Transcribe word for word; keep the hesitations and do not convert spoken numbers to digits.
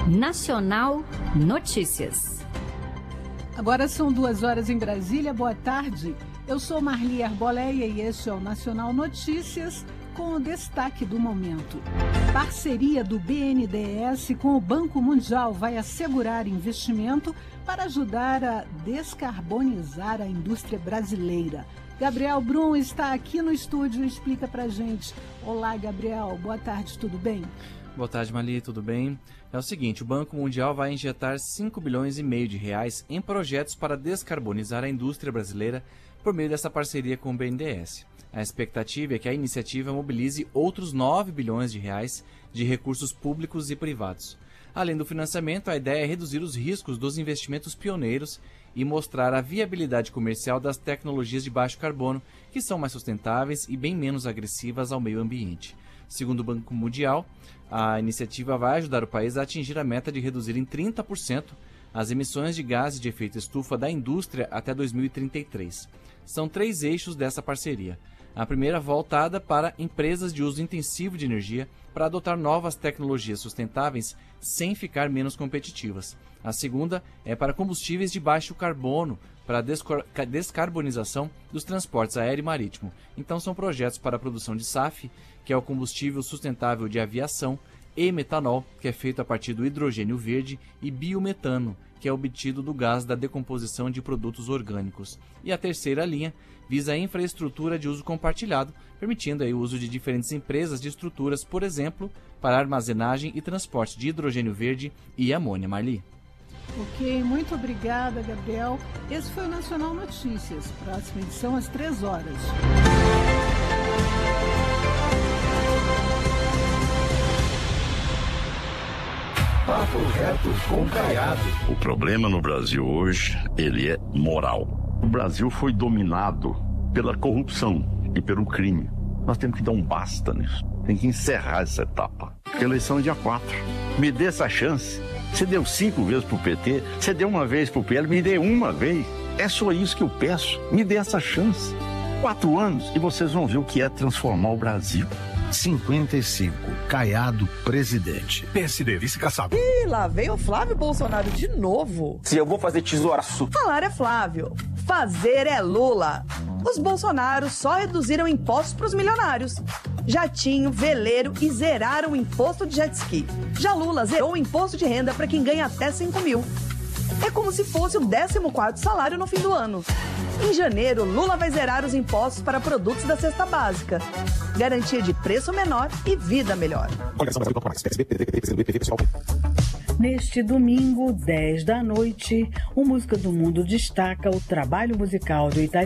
Nacional Notícias. Agora são duas horas em Brasília. Boa tarde. Eu sou Marli Arboleia e este é o Nacional Notícias, com o destaque do momento. Parceria do B N D E S com o Banco Mundial vai assegurar investimento para ajudar a descarbonizar a indústria brasileira. Gabriel Brum está aqui no estúdio e explica pra gente. Olá, Gabriel. Boa tarde, tudo bem? Boa tarde, Marli, tudo bem? É o seguinte, o Banco Mundial vai injetar cinco bilhões e meio de reais em projetos para descarbonizar a indústria brasileira por meio dessa parceria com o B N D E S. A expectativa é que a iniciativa mobilize outros nove bilhões de reais de recursos públicos e privados. Além do financiamento, a ideia é reduzir os riscos dos investimentos pioneiros e mostrar a viabilidade comercial das tecnologias de baixo carbono, que são mais sustentáveis e bem menos agressivas ao meio ambiente. Segundo o Banco Mundial, a iniciativa vai ajudar o país a atingir a meta de reduzir em trinta por cento as emissões de gases de efeito estufa da indústria até dois mil e trinta e três. São três eixos dessa parceria. A primeira voltada para empresas de uso intensivo de energia para adotar novas tecnologias sustentáveis sem ficar menos competitivas. A segunda é para combustíveis de baixo carbono, para a descarbonização dos transportes aéreo e marítimo. Então são projetos para a produção de S A F, que é o combustível sustentável de aviação, e metanol, que é feito a partir do hidrogênio verde, e biometano, que é obtido do gás da decomposição de produtos orgânicos. E a terceira linha visa a infraestrutura de uso compartilhado, permitindo aí o uso de diferentes empresas de estruturas, por exemplo, para armazenagem e transporte de hidrogênio verde e amônia. Marli. Ok, muito obrigada, Gabriel. Esse foi o Nacional Notícias. Próxima edição às três horas. Papo reto com Caiado. O problema no Brasil hoje, ele é moral. O Brasil foi dominado pela corrupção e pelo crime. Nós temos que dar um basta nisso. Tem que encerrar essa etapa. A eleição é dia quatro. Me dê essa chance. Você deu cinco vezes pro P T, você deu uma vez pro P L, me dê uma vez. É só isso que eu peço. Me dê essa chance. Quatro anos e vocês vão ver o que é transformar o Brasil. cinquenta e cinco, Caiado, presidente. P S D, vice-caçado. Ih, lá veio o Flávio Bolsonaro de novo. Se eu vou fazer tesouraço. Falar é Flávio, fazer é Lula. Os Bolsonaros só reduziram impostos para os milionários. Jatinho, veleiro e zeraram o imposto de jet ski. Já Lula zerou o imposto de renda para quem ganha até cinco mil. É como se fosse o décimo quarto salário no fim do ano. Em janeiro, Lula vai zerar os impostos para produtos da cesta básica. Garantia de preço menor e vida melhor. Neste domingo, dez da noite, o Música do Mundo destaca o trabalho musical do italiano